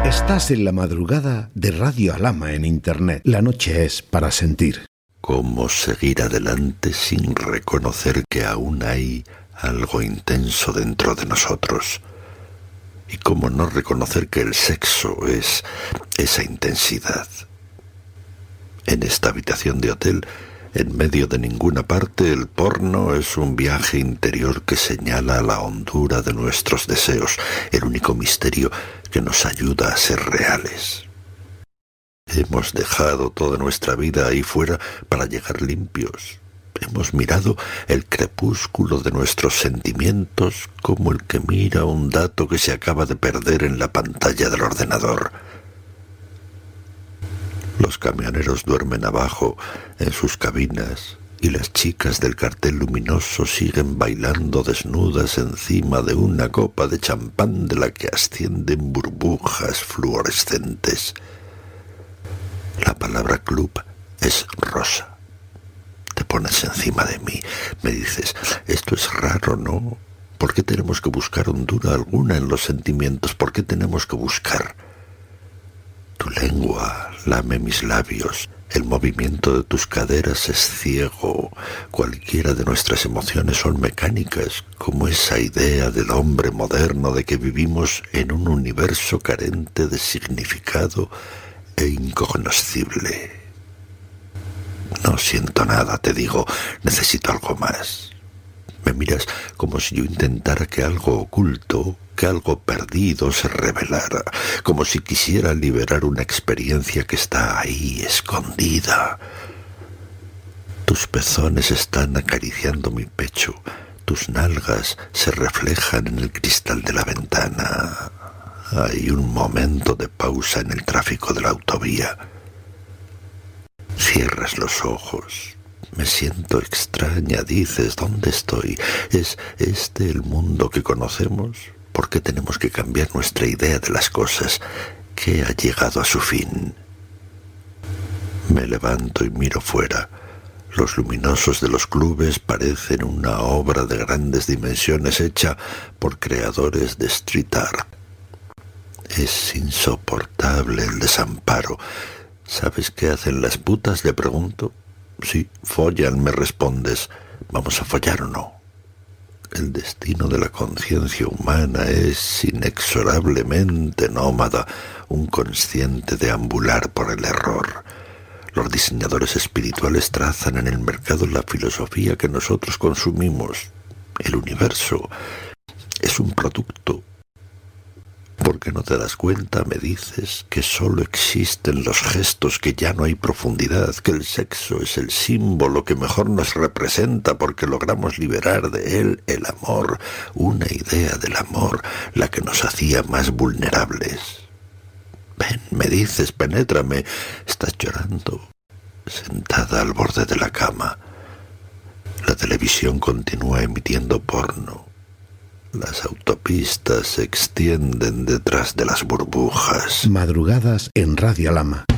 Estás en la madrugada de Radio Alhama en Internet. La noche es para sentir. ¿Cómo seguir adelante sin reconocer que aún hay algo intenso dentro de nosotros? ¿Y cómo no reconocer que el sexo es esa intensidad? En esta habitación de hotel, en medio de ninguna parte, el porno es un viaje interior que señala la hondura de nuestros deseos, el único misterio que nos ayuda a ser reales. Hemos dejado toda nuestra vida ahí fuera para llegar limpios. Hemos mirado el crepúsculo de nuestros sentimientos como el que mira un dato que se acaba de perder en la pantalla del ordenador. Los camioneros duermen abajo en sus cabinas y las chicas del cartel luminoso siguen bailando desnudas encima de una copa de champán de la que ascienden burbujas fluorescentes. La palabra club es rosa. Te pones encima de mí, me dices, esto es raro, ¿no? ¿Por qué tenemos que buscar hondura alguna en los sentimientos? ¿Por qué tenemos que buscar? Tu lengua lame mis labios, el movimiento de tus caderas es ciego, cualquiera de nuestras emociones son mecánicas, como esa idea del hombre moderno de que vivimos en un universo carente de significado e incognoscible. No siento nada, te digo, necesito algo más. Me miras como si yo intentara que algo oculto, que algo perdido se revelara, como si quisiera liberar una experiencia que está ahí, escondida. Tus pezones están acariciando mi pecho, tus nalgas se reflejan en el cristal de la ventana. Hay un momento de pausa en el tráfico de la autovía. Cierras los ojos. Me siento extraña, dices, ¿dónde estoy? ¿Es este el mundo que conocemos? ¿Por qué tenemos que cambiar nuestra idea de las cosas? ¿Qué ha llegado a su fin? Me levanto y miro fuera. Los luminosos de los clubes parecen una obra de grandes dimensiones hecha por creadores de street art. Es insoportable el desamparo. ¿Sabes qué hacen las putas?, le pregunto. Sí, follan, me respondes. ¿Vamos a follar o no? El destino de la conciencia humana es inexorablemente nómada, un consciente deambular por el error. Los diseñadores espirituales trazan en el mercado la filosofía que nosotros consumimos. El universo es un producto. ¿Por qué no te das cuenta, me dices, que solo existen los gestos, que ya no hay profundidad, que el sexo es el símbolo que mejor nos representa porque logramos liberar de él el amor, una idea del amor, la que nos hacía más vulnerables? Ven, me dices, penétrame, estás llorando, sentada al borde de la cama. La televisión continúa emitiendo porno. Las autopistas se extienden detrás de las burbujas. Madrugadas en Radio Alhama.